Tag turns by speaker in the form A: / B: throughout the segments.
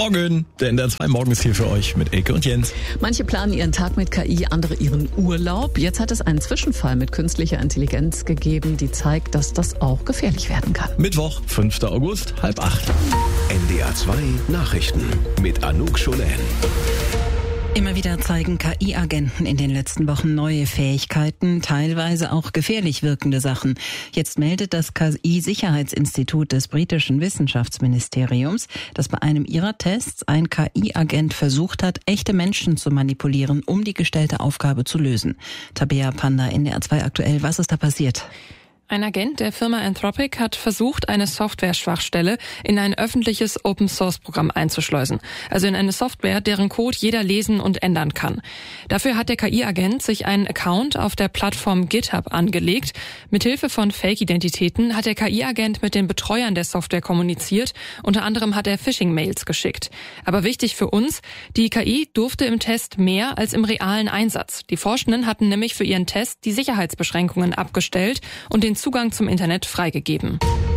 A: Morgen, der NDR 2 Morgen ist hier für euch mit Elke und Jens.
B: Manche planen ihren Tag mit KI, andere ihren Urlaub. Jetzt hat es einen Zwischenfall mit künstlicher Intelligenz gegeben, die zeigt, dass das auch gefährlich werden kann.
A: Mittwoch, 5. August, 7:30.
C: NDR 2 Nachrichten mit Anouk Scholen.
D: Immer wieder zeigen KI-Agenten in den letzten Wochen neue Fähigkeiten, teilweise auch gefährlich wirkende Sachen. Jetzt meldet das KI-Sicherheitsinstitut des britischen Wissenschaftsministeriums, dass bei einem ihrer Tests ein KI-Agent versucht hat, echte Menschen zu manipulieren, um die gestellte Aufgabe zu lösen. Tabea Panda, NDR 2 aktuell, was ist da passiert?
E: Ein Agent der Firma Anthropic hat versucht, eine Software-Schwachstelle in ein öffentliches Open-Source-Programm einzuschleusen. Also in eine Software, deren Code jeder lesen und ändern kann. Dafür hat der KI-Agent sich einen Account auf der Plattform GitHub angelegt. Mithilfe von Fake-Identitäten hat der KI-Agent mit den Betreuern der Software kommuniziert. Unter anderem hat er Phishing-Mails geschickt. Aber wichtig für uns, die KI durfte im Test mehr als im realen Einsatz. Die Forschenden hatten nämlich für ihren Test die Sicherheitsbeschränkungen abgestellt und den Zugang zum Internet freigegeben.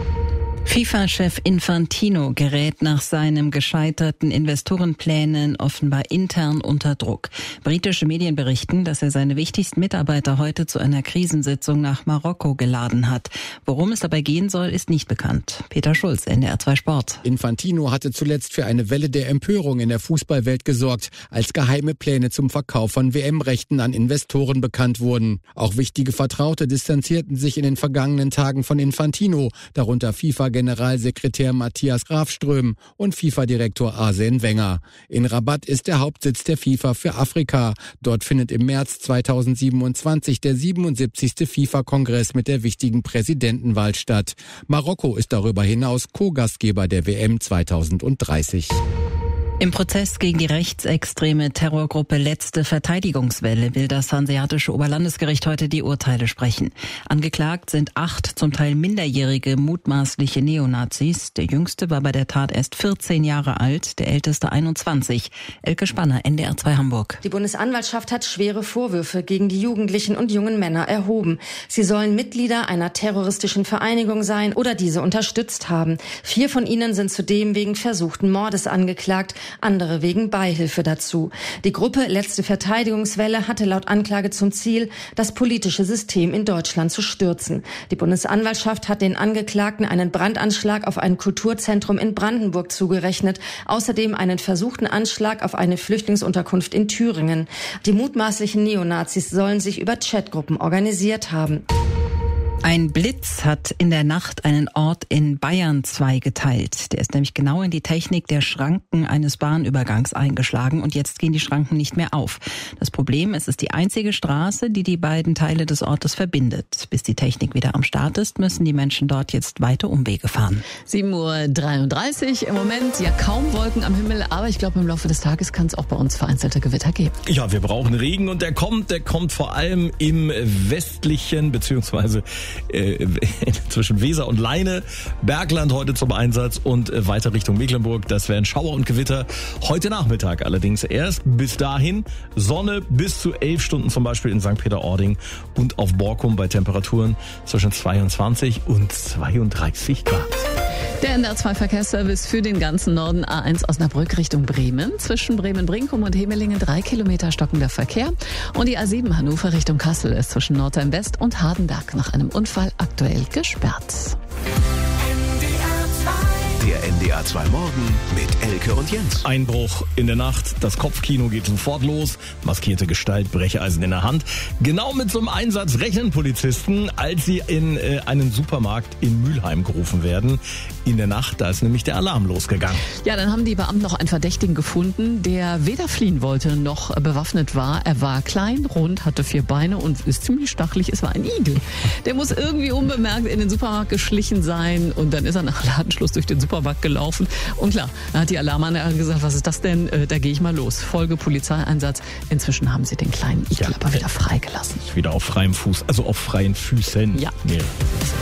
D: FIFA-Chef Infantino gerät nach seinem gescheiterten Investorenplänen offenbar intern unter Druck. Britische Medien berichten, dass er seine wichtigsten Mitarbeiter heute zu einer Krisensitzung nach Marokko geladen hat. Worum es dabei gehen soll, ist nicht bekannt. Peter Schulz, NDR 2 Sport.
F: Infantino hatte zuletzt für eine Welle der Empörung in der Fußballwelt gesorgt, als geheime Pläne zum Verkauf von WM-Rechten an Investoren bekannt wurden. Auch wichtige Vertraute distanzierten sich in den vergangenen Tagen von Infantino, darunter FIFA-Generalsekretär Matthias Grafström und FIFA-Direktor Arsene Wenger. In Rabat ist der Hauptsitz der FIFA für Afrika. Dort findet im März 2027 der 77. FIFA-Kongress mit der wichtigen Präsidentenwahl statt. Marokko ist darüber hinaus Co-Gastgeber der WM 2030.
D: Im Prozess gegen die rechtsextreme Terrorgruppe Letzte Verteidigungswelle will das Hanseatische Oberlandesgericht heute die Urteile sprechen. Angeklagt sind 8 zum Teil minderjährige mutmaßliche Neonazis. Der jüngste war bei der Tat erst 14 Jahre alt, der älteste 21. Elke Spanner, NDR 2 Hamburg.
G: Die Bundesanwaltschaft hat schwere Vorwürfe gegen die Jugendlichen und jungen Männer erhoben. Sie sollen Mitglieder einer terroristischen Vereinigung sein oder diese unterstützt haben. 4 von ihnen sind zudem wegen versuchten Mordes angeklagt, andere wegen Beihilfe dazu. Die Gruppe Letzte Verteidigungswelle hatte laut Anklage zum Ziel, das politische System in Deutschland zu stürzen. Die Bundesanwaltschaft hat den Angeklagten einen Brandanschlag auf ein Kulturzentrum in Brandenburg zugerechnet, außerdem einen versuchten Anschlag auf eine Flüchtlingsunterkunft in Thüringen. Die mutmaßlichen Neonazis sollen sich über Chatgruppen organisiert haben.
D: Ein Blitz hat in der Nacht einen Ort in Bayern zweigeteilt. Der ist nämlich genau in die Technik der Schranken eines Bahnübergangs eingeschlagen und jetzt gehen die Schranken nicht mehr auf. Das Problem, es ist die einzige Straße, die die beiden Teile des Ortes verbindet. Bis die Technik wieder am Start ist, müssen die Menschen dort jetzt weite Umwege fahren.
B: 7:33 Uhr, im Moment ja kaum Wolken am Himmel, aber ich glaube im Laufe des Tages kann es auch bei uns vereinzelte Gewitter geben.
A: Ja, wir brauchen Regen und der kommt vor allem im westlichen beziehungsweise zwischen Weser und Leine, Bergland heute zum Einsatz und weiter Richtung Mecklenburg. Das wären Schauer und Gewitter heute Nachmittag allerdings erst. Bis dahin Sonne bis zu 11 Stunden zum Beispiel in St. Peter-Ording und auf Borkum bei Temperaturen zwischen 22 und 32 Grad.
B: Der NDR 2 Verkehrsservice für den ganzen Norden, A1 Osnabrück Richtung Bremen. Zwischen Bremen-Brinkum und Hemelingen 3 Kilometer stockender Verkehr. Und die A7 Hannover Richtung Kassel ist zwischen Nordheim-West und Hardenberg nach einem Unfall aktuell gesperrt.
C: Der NDR 2 Morgen mit Elke und Jens.
A: Einbruch in der Nacht, das Kopfkino geht sofort los, maskierte Gestalt, Brecheisen in der Hand. Genau mit so einem Einsatz rechnen Polizisten, als sie in einen Supermarkt in Mülheim gerufen werden. In der Nacht, da ist nämlich der Alarm losgegangen.
B: Ja, dann haben die Beamten noch einen Verdächtigen gefunden, der weder fliehen wollte noch bewaffnet war. Er war klein, rund, hatte 4 Beine und ist ziemlich stachelig. Es war ein Igel. Der muss irgendwie unbemerkt in den Supermarkt geschlichen sein und dann ist er nach Ladenschluss durch den Supermarkt gelaufen. Und klar, da hat die Alarmanlage gesagt, was ist das denn? Da gehe ich mal los. Folge Polizeieinsatz. Inzwischen haben sie den kleinen Igel aber wieder freigelassen.
A: Wieder auf freiem Fuß, also auf freien Füßen.
B: Ja.
A: Nee.